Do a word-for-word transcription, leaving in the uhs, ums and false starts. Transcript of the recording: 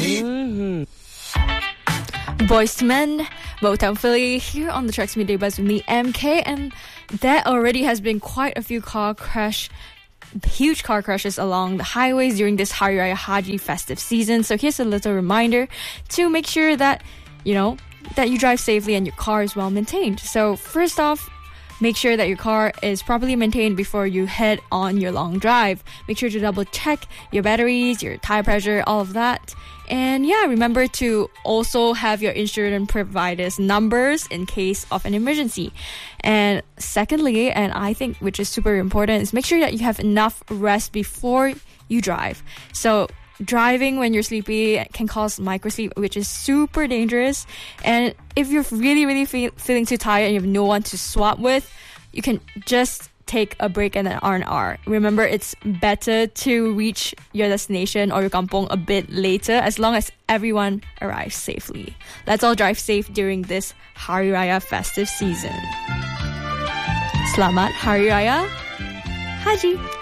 Mm-hmm. Boys to Men, Motown Philly, here on the Tracks Midday Buzz with me, M K, and there already has been quite a few car crash, huge car crashes along the highways during this Hari Raya Haji festive season. So here's a little reminder to make sure that, you know, that you drive safely and your car is well maintained. So first off, make sure that your car is properly maintained before you head on your long drive. Make sure to double check your batteries, your tire pressure, all of that. And yeah, remember to also have your insurance provider's numbers in case of an emergency. And secondly, and I think which is super important, is make sure that you have enough rest before you drive. So driving when you're sleepy can cause microsleep, which is super dangerous. And if you're really, really feel, feeling too tired and you have no one to swap with, you can just take a break and an R and R. Remember, it's better to reach your destination or your kampong a bit later as long as everyone arrives safely. Let's all drive safe during this Hari Raya festive season. Selamat Hari Raya Haji!